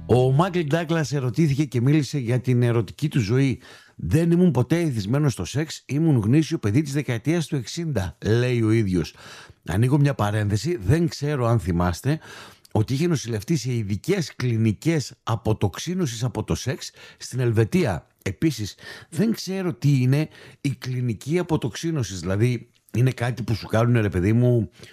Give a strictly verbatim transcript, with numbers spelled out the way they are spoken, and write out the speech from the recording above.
Ο Μάικλ Ντάγκλας ερωτήθηκε και μίλησε για την ερωτική του ζωή. «Δεν ήμουν ποτέ εθισμένος στο σεξ, ήμουν γνήσιο παιδί της δεκαετίας του εξήντα», λέει ο ίδιος. Ανοίγω μια παρένθεση, δεν ξέρω αν θυμάστε ότι είχε νοσηλευτεί σε ειδικές κλινικές αποτοξίνωσης από το σεξ στην Ελβετία. Επίσης, δεν ξέρω τι είναι η κλινική αποτοξίνωση, δηλαδή είναι κάτι που σου κάνουν, ρε παιδί μου,